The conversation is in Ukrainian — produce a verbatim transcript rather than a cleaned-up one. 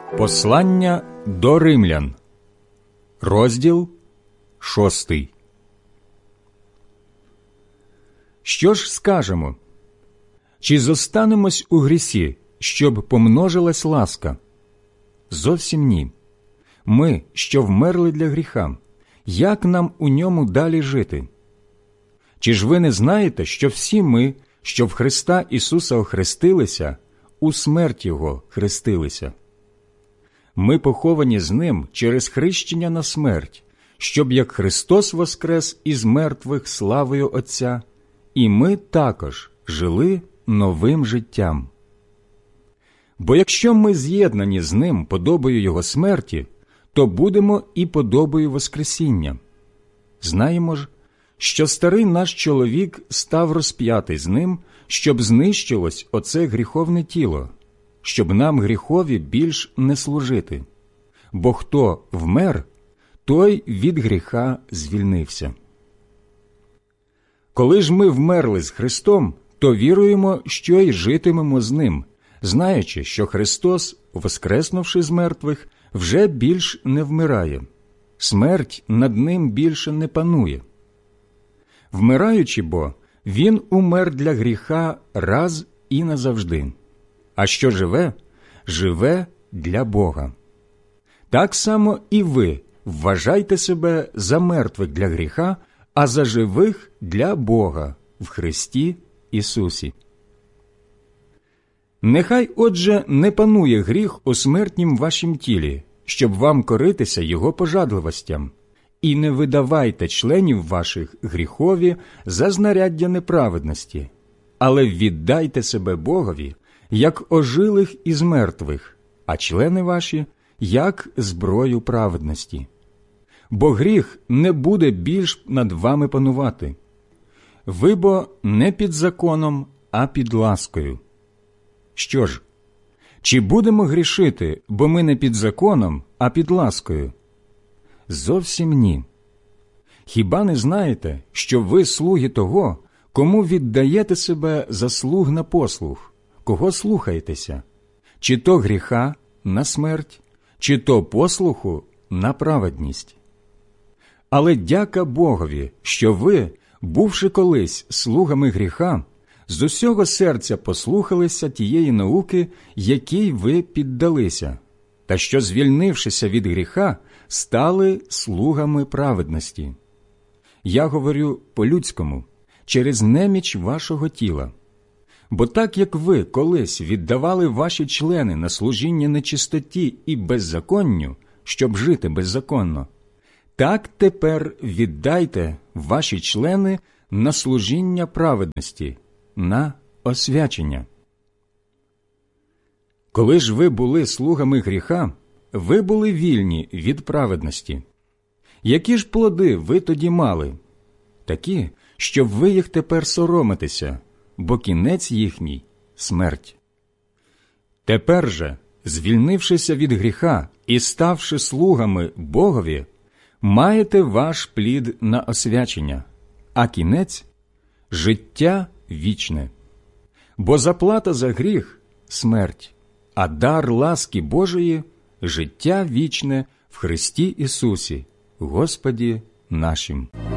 Послання до римлян, розділ шостий. Що ж скажемо? Чи зостанемось у грісі, щоб помножилась ласка? Зовсім ні. Ми, що вмерли для гріха, як нам у ньому далі жити? Чи ж ви не знаєте, що всі ми, що в Христа Ісуса охрестилися, у смерть Його хрестилися? Ми поховані з Ним через хрещення на смерть, щоб як Христос воскрес із мертвих славою Отця, і ми також жили новим життям. Бо якщо ми з'єднані з Ним подобою Його смерті, то будемо і подобою воскресіння. Знаємо ж, що старий наш чоловік став розп'ятий з Ним, щоб знищилось оце гріховне тіло, щоб нам гріхові більш не служити. Бо хто вмер, той від гріха звільнився. Коли ж ми вмерли з Христом, то віруємо, що й житимемо з Ним, знаючи, що Христос, воскреснувши з мертвих, вже більш не вмирає. Смерть над Ним більше не панує. Вмираючи бо, Він умер для гріха раз і назавжди. А що живе, живе для Бога. Так само і ви вважайте себе за мертвих для гріха, а за живих для Бога в Христі Ісусі. Нехай, отже, не панує гріх у смертнім вашім тілі, щоб вам коритися його пожадливостям, і не видавайте членів ваших гріхові за знаряддя неправедності, але віддайте себе Богові, як ожилих із мертвих, а члени ваші – як зброю праведності. Бо гріх не буде більш над вами панувати. Ви бо не під законом, а під ласкою. Що ж, чи будемо грішити, бо ми не під законом, а під ласкою? Зовсім ні. Хіба не знаєте, що ви слуги того, кому віддаєте себе за слуг на послуг, кого слухаєтеся? Чи то гріха на смерть, чи то послуху на праведність? Але дяка Богові, що ви, бувши колись слугами гріха, з усього серця послухалися тієї науки, якій ви піддалися, та що, звільнившися від гріха, стали слугами праведності. Я говорю по-людському, через неміч вашого тіла. Бо так, як ви колись віддавали ваші члени на служіння нечистоті і беззаконню, щоб жити беззаконно, так тепер віддайте ваші члени на служіння праведності, на освячення. Коли ж ви були слугами гріха, ви були вільні від праведності. Які ж плоди ви тоді мали? Такі, щоб ви їх тепер соромитеся, бо кінець їхній – смерть. Тепер же, звільнившися від гріха і ставши слугами Богові, маєте ваш плід на освячення, а кінець – життя вічне. Бо заплата за гріх – смерть, а дар ласки Божої – життя вічне в Христі Ісусі, Господі нашим.